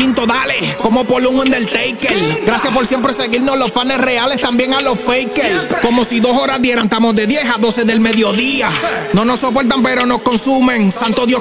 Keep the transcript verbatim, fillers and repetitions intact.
quinto, dale, como por un Undertaker. Gracias por siempre seguirnos, los fans reales, también a los fakers. Como si dos horas dieran, estamos de diez a doce del mediodía. No nos soportan, pero nos consumen. Santo Dios